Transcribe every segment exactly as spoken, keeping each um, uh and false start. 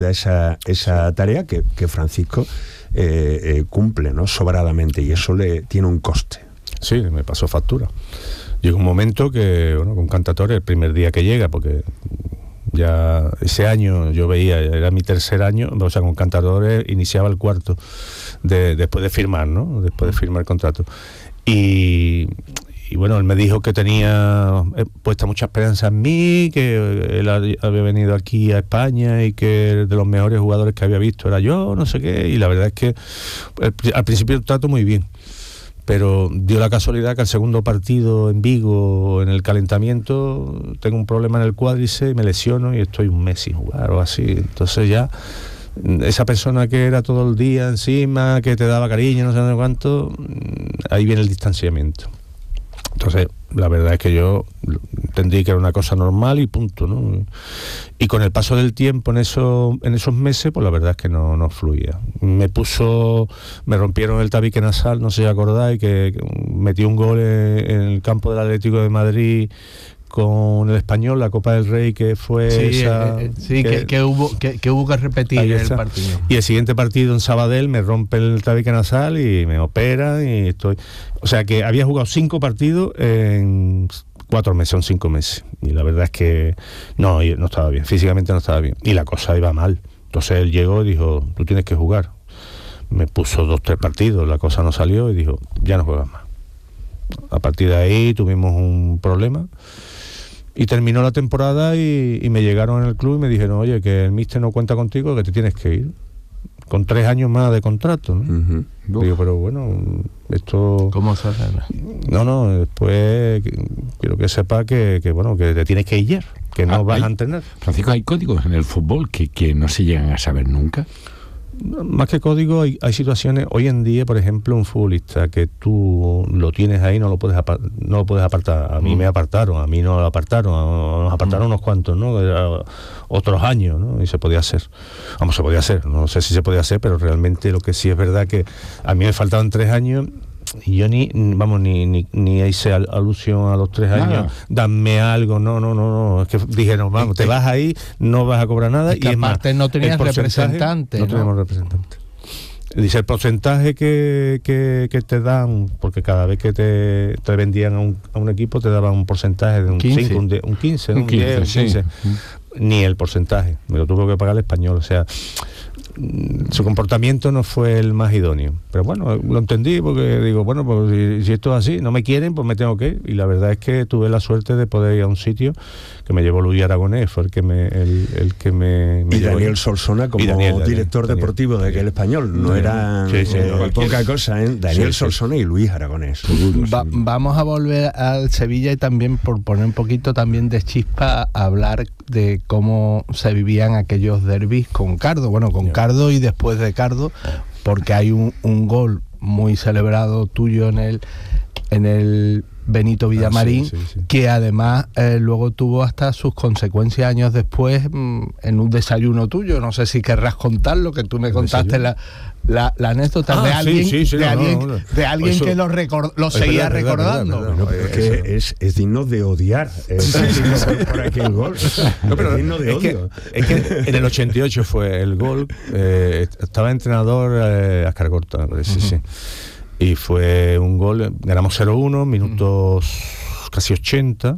toda esa, esa tarea que, que Francisco eh, eh, cumple, ¿no?, sobradamente, y eso le tiene un coste. Sí, me pasó factura. Llega un momento que, bueno, con Cantatore, el primer día que llega, porque ya ese año yo veía, era mi tercer año, o sea, con Cantatore iniciaba el cuarto, de, después de firmar, ¿no? Después de firmar el contrato. Y, y bueno, él me dijo que tenía puesta mucha esperanza en mí, que él había venido aquí a España y que de los mejores jugadores que había visto era yo, no sé qué, y la verdad es que al principio el trato muy bien. Pero dio la casualidad que al segundo partido en Vigo, en el calentamiento, tengo un problema en el cuádriceps, me lesiono y estoy un mes sin jugar o así. Entonces ya, esa persona que era todo el día encima, que te daba cariño, no sé no sé cuánto, ahí viene el distanciamiento. Entonces, la verdad es que yo entendí que era una cosa normal y punto, ¿no? Y con el paso del tiempo en esos, en esos meses, pues la verdad es que no, no fluía. Me puso, me rompieron el tabique nasal, no sé si acordáis, que, que metí un gol en, en el campo del Atlético de Madrid con el Español, la Copa del Rey, que fue sí, esa... Eh, sí, que, que, que, hubo, que, que hubo que repetir el partido. Y el siguiente partido en Sabadell me rompe el tabique nasal y me operan y estoy... O sea que había jugado cinco partidos en cuatro meses, son cinco meses. Y la verdad es que no, no estaba bien, físicamente no estaba bien. Y la cosa iba mal. Entonces él llegó y dijo, tú tienes que jugar. Me puso dos, tres partidos, la cosa no salió y dijo, ya no juegas más. A partir de ahí tuvimos un problema. Y terminó la temporada y, y me llegaron en el club y me dijeron, oye, que el míster no cuenta contigo, que te tienes que ir. Con tres años más de contrato, ¿no? Uh-huh. Digo, pero bueno, esto... ¿Cómo se hace? No, no, después quiero que sepa que, que, bueno, que te tienes que ir, que no ah, vas hay, a entrenar. Francisco, ¿hay códigos en el fútbol que, que no se llegan a saber nunca? Más que código, hay, hay situaciones, hoy en día, por ejemplo, un futbolista que tú lo tienes ahí, no lo puedes apart- no lo puedes apartar. A mí mm. me apartaron, a mí no lo apartaron, a, nos apartaron mm. unos cuantos, ¿no? Era otros años, ¿no? Y se podía hacer. Vamos, se podía hacer, no sé si se podía hacer, pero realmente lo que sí es verdad que a mí me faltaban tres años y yo ni, vamos, ni, ni, ni hice al, alusión a los tres años, nada. Dame algo, no, no, no, no, es que dijeron, vamos, te vas ahí, no vas a cobrar nada, y, y es más, no tenías representante, no, ¿no? tenemos representante. Dice, el porcentaje que, que, que te dan, porque cada vez que te, te vendían a un, a un equipo te daban un porcentaje de un cinco, un, de, un quince, un, un quince, diez, un quince. Sí. Ni el porcentaje, me lo tuvo que pagar el Español, o sea, su comportamiento no fue el más idóneo, pero bueno, lo entendí porque digo, bueno, pues si, si esto es así, no me quieren, pues me tengo que ir. Y la verdad es que tuve la suerte de poder ir a un sitio que me llevó Luis Aragonés, fue el que me el, el que me, me y Daniel Solsona como Daniel, director Daniel, deportivo Daniel, de aquel Español, no Daniel, era sí, sí, eh, no, poca cosa, ¿eh? Daniel sí, Solsona sí. Y Luis Aragonés. Seguro, Va, seguro. Vamos a volver al Sevilla y también por poner un poquito también de chispa a hablar de cómo se vivían aquellos derbis con Cardo, bueno, con yeah. Cardo y después de Cardo, porque hay un, un gol muy celebrado tuyo en el en el Benito Villamarín, ah, sí, sí, sí. que además eh, luego tuvo hasta sus consecuencias años después mmm, en un desayuno tuyo. No sé si querrás contarlo, que tú me contaste la, la, la anécdota ah, de alguien, sí, sí, sí, de, no, alguien no, no. de alguien eso, que lo, record, lo seguía verdad, recordando. Verdad, verdad, verdad, no, pero es, que es, es digno de odiar es sí, sí, por, por aquel gol. No, pero es digno de es odio. Que, es que en el ochenta y ocho fue el gol, eh, estaba entrenador eh, Ascar Corta, sí, uh-huh. sí. Y fue un gol, ganamos cero uno, minutos uh-huh. casi ochenta.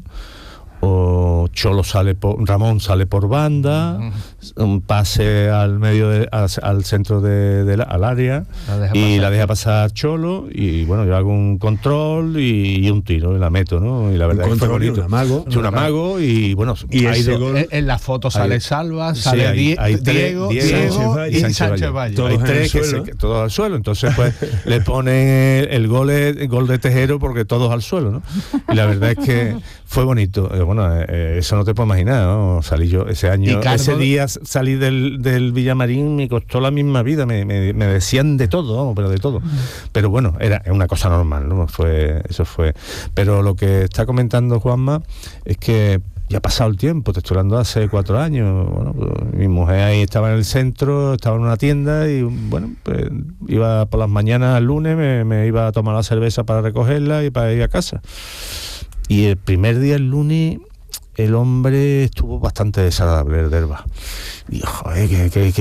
O Cholo sale por, Ramón sale por banda, uh-huh. un pase al medio de, al, al centro de, de la, al área la y pasar. La deja pasar Cholo y bueno, yo hago un control y, y un tiro y la meto, ¿no? Y la verdad un es que fue bonito. Un amago, un amago y bueno, y ese ido, gol, en la foto sale hay, Salva, sale sí, Die, hay, hay Diego, tres, Diego Diego y Sánchez, Sánchez Valle. Todos hay tres que se, todos al suelo, entonces pues le ponen el, el gol el gol de Tejero porque todos al suelo, ¿no? Y la verdad es que fue bonito. Bueno, eh, eso no te puedo imaginar, ¿no? Salí yo ese año, ese día salí del, del Villamarín, me costó la misma vida, me, me, me decían de todo, vamos, pero de todo. Pero bueno, era una cosa normal, ¿no? Fue, eso fue. Pero lo que está comentando Juanma es que ya ha pasado el tiempo, te estoy hablando hace cuatro años. Bueno, pues, mi mujer ahí estaba en el centro, estaba en una tienda y bueno, pues iba por las mañanas el lunes, me, me iba a tomar la cerveza para recogerla y para ir a casa. Y el primer día, el lunes, el hombre estuvo bastante desagradable, el Derba. Y joder, que, que,